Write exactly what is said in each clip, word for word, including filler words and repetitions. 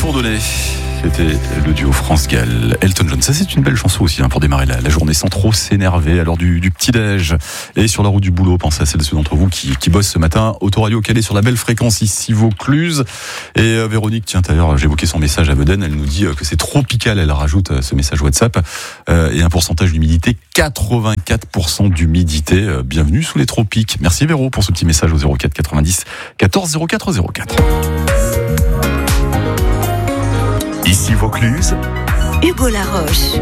Fourdonnais. C'était le duo France-Gall, Elton John. Ça, c'est une belle chanson aussi hein, pour démarrer la, la journée sans trop s'énerver à l'heure du, du petit-déj. Et sur la route du boulot, pensez à celles de ceux d'entre vous qui, qui bossent ce matin. Autoradio calé sur la belle fréquence ici Vaucluse. Et euh, Véronique, tiens, d'ailleurs, j'évoquais son message à Veden. Elle nous dit euh, que c'est tropical. Elle rajoute euh, ce message WhatsApp. Euh, et un pourcentage d'humidité, quatre-vingt-quatre pour cent d'humidité. Euh, bienvenue sous les tropiques. Merci Véro pour ce petit message au zéro quatre quatre-vingt-dix quatorze zéro quatre zéro quatre. Ici Vaucluse, Hugo Laroche.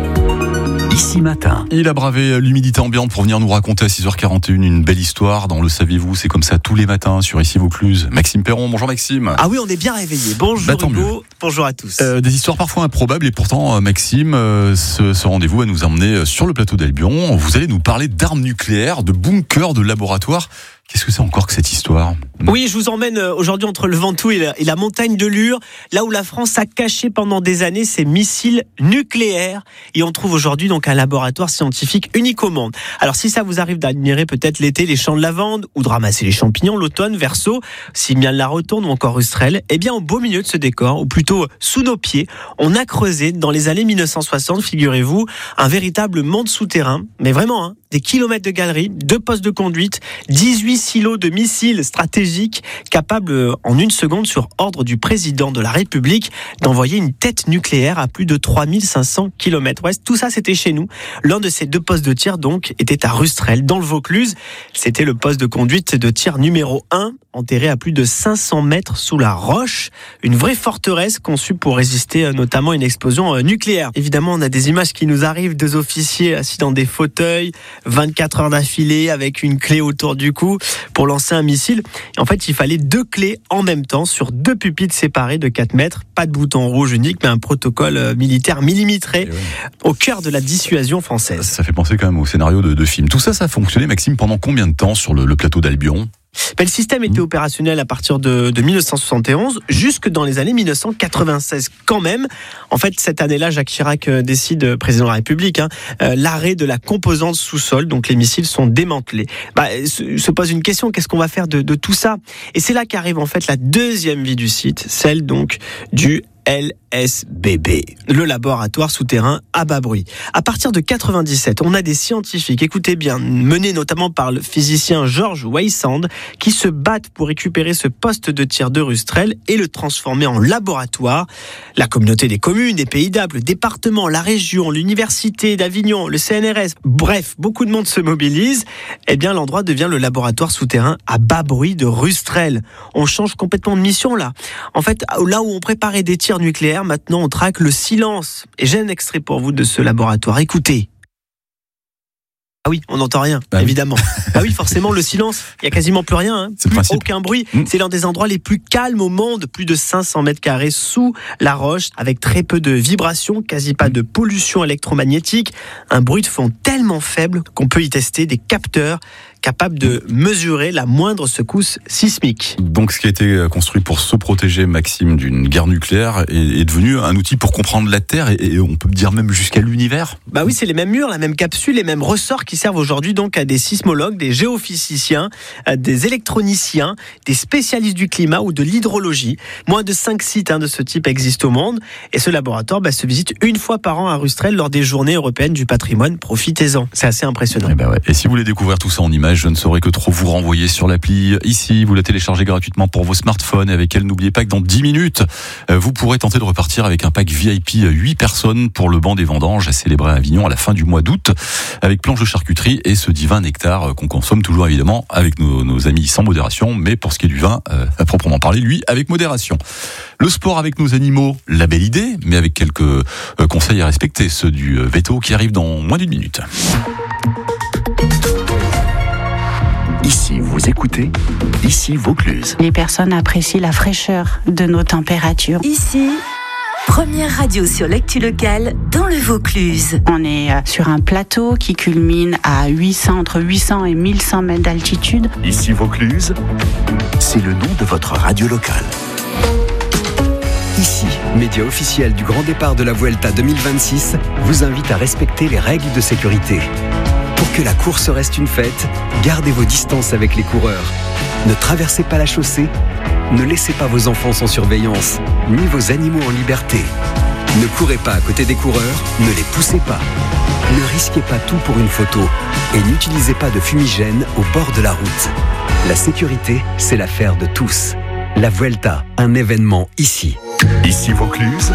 Ici Matin. Il a bravé l'humidité ambiante pour venir nous raconter à six heures quarante et une une belle histoire dans Le Saviez-vous. C'est comme ça tous les matins sur Ici Vaucluse. Maxime Perron, bonjour Maxime. Ah oui, on est bien réveillés. Bonjour bah, Hugo, bonjour à tous. Euh, des histoires parfois improbables et pourtant Maxime, euh, ce, ce rendez-vous va nous emmener sur le plateau d'Albion. Vous allez nous parler d'armes nucléaires, de bunkers, de laboratoires. Qu'est-ce que c'est encore que cette histoire ? Oui, je vous emmène aujourd'hui entre le Ventoux et la, et la montagne de Lure, là où la France a caché pendant des années ses missiles nucléaires. Et on trouve aujourd'hui donc un laboratoire scientifique unique au monde. Alors si ça vous arrive d'admirer peut-être l'été les champs de lavande ou de ramasser les champignons, l'automne, Verseau, Simian la Rotonde ou encore Rustrel, eh bien au beau milieu de ce décor, ou plutôt sous nos pieds, on a creusé dans les années mille neuf cent soixante, figurez-vous, un véritable monde souterrain, mais vraiment, hein, des kilomètres de galeries, deux postes de conduite, dix-huit silos de missiles stratégiques capables en une seconde sur ordre du président de la République d'envoyer une tête nucléaire à plus de trois mille cinq cents kilomètres ouest. Tout ça c'était chez nous. L'un de ces deux postes de tir donc était à Rustrel dans le Vaucluse. C'était le poste de conduite de tir numéro un, enterré à plus de cinq cents mètres sous la roche. Une vraie forteresse conçue pour résister notamment à une explosion nucléaire. Évidemment on a des images qui nous arrivent, deux officiers assis dans des fauteuils, vingt-quatre heures d'affilée avec une clé autour du cou pour lancer un missile. Et en fait, il fallait deux clés en même temps sur deux pupitres séparés de quatre mètres. Pas de bouton rouge unique, mais un protocole militaire millimétré oui. au cœur de la dissuasion française. Ça fait penser quand même au scénario de, de film. Tout ça, ça a fonctionné, Maxime, pendant combien de temps sur le, le plateau d'Albion ? Ben, le système était opérationnel à partir de, de mille neuf cent soixante et onze jusque dans les années mille neuf cent quatre-vingt-seize quand même. En fait, cette année-là, Jacques Chirac euh, décide, président de la République, hein, euh, l'arrêt de la composante sous-sol, donc les missiles sont démantelés. Bah, se, se pose une question, qu'est-ce qu'on va faire de, de tout ça ? Et c'est là qu'arrive en fait la deuxième vie du site, celle donc du L S B B, le laboratoire souterrain à bas bruit. À partir de quatre-vingt-dix-sept, on a des scientifiques, écoutez bien, menés notamment par le physicien George Weissand, qui se battent pour récupérer ce poste de tir de Rustrel et le transformer en laboratoire. La communauté des communes, des Pays d'Alpes, le département, la région, l'université d'Avignon, le C N R S, bref, beaucoup de monde se mobilise. Eh bien, l'endroit devient le laboratoire souterrain à bas bruit de Rustrel. On change complètement de mission là. En fait, là où on préparait des tirs nucléaire, maintenant on traque le silence. Et j'ai un extrait pour vous de ce laboratoire. Écoutez. Ah oui, on n'entend rien, bah évidemment. Oui. Ah oui, forcément, le silence, il n'y a quasiment plus rien, hein. C'est plus le aucun bruit. Mmh. C'est l'un des endroits les plus calmes au monde, plus de cinq cents mètres carrés sous la roche, avec très peu de vibrations, quasi pas de pollution électromagnétique. Un bruit de fond tellement faible qu'on peut y tester des capteurs capables de mesurer la moindre secousse sismique. Donc ce qui a été construit pour se protéger, Maxime, d'une guerre nucléaire est, est devenu un outil pour comprendre la Terre et, et on peut dire même jusqu'à l'univers. Bah oui, c'est les mêmes murs, la même capsule, les mêmes ressorts qui servent aujourd'hui donc à des sismologues, des géophysiciens, à des électroniciens, des spécialistes du climat ou de l'hydrologie. Moins de cinq sites hein, de ce type existent au monde et ce laboratoire bah, se visite une fois par an à Rustrel lors des journées européennes du patrimoine. Profitez-en, c'est assez impressionnant. Et, bah ouais. Et si vous voulez découvrir tout ça en images, je ne saurais que trop vous renvoyer sur l'appli ici. Vous la téléchargez gratuitement pour vos smartphones. Avec elle, n'oubliez pas que dans dix minutes, vous pourrez tenter de repartir avec un pack V I P huit personnes pour le banc des vendanges à célébrer à Avignon à la fin du mois d'août avec planche de charcuterie et ce divin nectar qu'on consomme toujours évidemment avec nos, nos amis sans modération. Mais pour ce qui est du vin, euh, à proprement parler, lui, avec modération. Le sport avec nos animaux, la belle idée, mais avec quelques euh, conseils à respecter. Ceux du euh, veto qui arrive dans moins d'une minute. Ici, vous écoutez, ici Vaucluse. Les personnes apprécient la fraîcheur de nos températures. Ici, première radio sur l'actu locale dans le Vaucluse. On est sur un plateau qui culmine à huit cents, entre huit cents et mille cent mètres d'altitude. Ici Vaucluse, c'est le nom de votre radio locale. Ici, média officiel du grand départ de la Vuelta deux mille vingt-six, vous invite à respecter les règles de sécurité. Pour que la course reste une fête, gardez vos distances avec les coureurs. Ne traversez pas la chaussée Ne laissez pas vos enfants sans surveillance, ni vos animaux en liberté. Ne courez pas à côté des coureurs, ne les poussez pas. Ne risquez pas tout pour une photo et n'utilisez pas de fumigène au bord de la route. La sécurité, c'est l'affaire de tous. La Vuelta, un événement ici. Ici Vaucluse.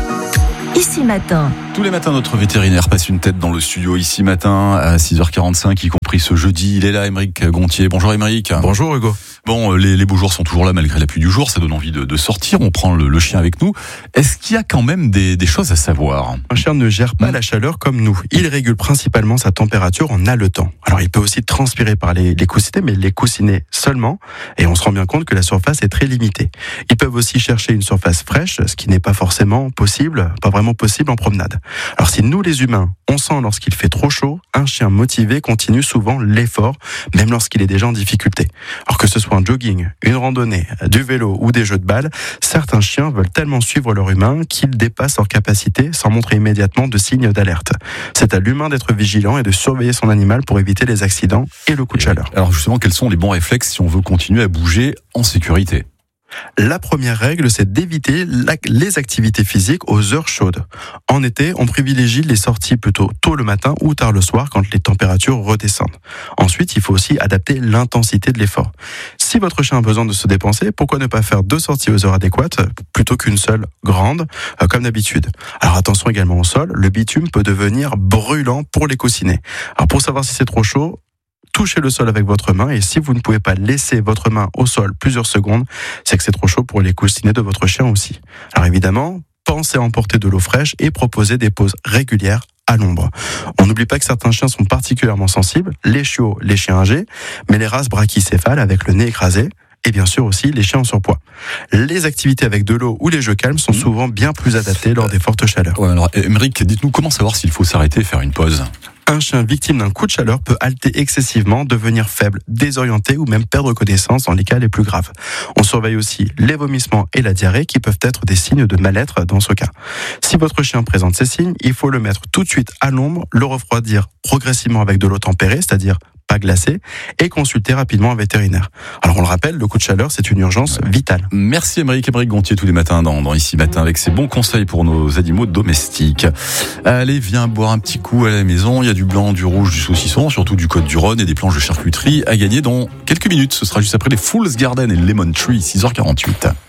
Ici Matin. Tous les matins, notre vétérinaire passe une tête dans le studio Ici Matin à six heures quarante-cinq, y compris ce jeudi. Il est là, Émeric Gontier. Bonjour Émeric. Bonjour Hugo. Bon, les, les beaux jours sont toujours là malgré la pluie du jour. Ça donne envie de, de sortir. On prend le, le chien avec nous. Est-ce qu'il y a quand même des, des choses à savoir ? Un chien ne gère pas la chaleur comme nous. Il régule principalement sa température en haletant. Alors il peut aussi transpirer par les, les coussinets, mais les coussinets seulement. Et on se rend bien compte que la surface est très limitée. Ils peuvent aussi chercher une surface fraîche, ce qui n'est pas forcément possible, pas vraiment possible en promenade. Alors si nous les humains, on sent lorsqu'il fait trop chaud, un chien motivé continue souvent l'effort, même lorsqu'il est déjà en difficulté. Alors que ce soit un jogging, une randonnée, du vélo ou des jeux de balle, certains chiens veulent tellement suivre leur humain qu'ils dépassent leur capacité sans montrer immédiatement de signes d'alerte. C'est à l'humain d'être vigilant et de surveiller son animal pour éviter les accidents et le coup de chaleur. Alors justement, quels sont les bons réflexes si on veut continuer à bouger en sécurité ? La première règle, c'est d'éviter la, les activités physiques aux heures chaudes. En été, on privilégie les sorties plutôt tôt le matin ou tard le soir quand les températures redescendent. Ensuite, il faut aussi adapter l'intensité de l'effort. Si votre chien a besoin de se dépenser, pourquoi ne pas faire deux sorties aux heures adéquates plutôt qu'une seule grande, euh, comme d'habitude. Alors attention également au sol, le bitume peut devenir brûlant pour les coussinets. Alors pour savoir si c'est trop chaud, touchez le sol avec votre main et si vous ne pouvez pas laisser votre main au sol plusieurs secondes, c'est que c'est trop chaud pour les coussinets de votre chien aussi. Alors évidemment, pensez à emporter de l'eau fraîche et proposer des pauses régulières à l'ombre. On n'oublie pas que certains chiens sont particulièrement sensibles, les chiots, les chiens âgés, mais les races brachycéphales avec le nez écrasé, et bien sûr aussi les chiens en surpoids. Les activités avec de l'eau ou les jeux calmes sont souvent bien plus adaptées lors des fortes chaleurs. Ouais, alors Émeric, dites-nous comment savoir s'il faut s'arrêter et faire une pause ? Un chien victime d'un coup de chaleur peut halter excessivement, devenir faible, désorienté ou même perdre connaissance dans les cas les plus graves. On surveille aussi les vomissements et la diarrhée qui peuvent être des signes de mal-être dans ce cas. Si votre chien présente ces signes, il faut le mettre tout de suite à l'ombre, le refroidir progressivement avec de l'eau tempérée, c'est-à-dire pas glacée, et consulter rapidement un vétérinaire. Alors on le rappelle, le coup de chaleur, c'est une urgence ouais. vitale. Merci Émeric, Émeric Gontier tous les matins dans, dans Ici Matin avec ses bons conseils pour nos animaux domestiques. Allez, viens boire un petit coup à la maison, il y a du blanc, du rouge, du saucisson, surtout du Côte du Rhône et des planches de charcuterie à gagner dans quelques minutes. Ce sera juste après les Fool's Garden et Lemon Tree, six heures quarante-huit.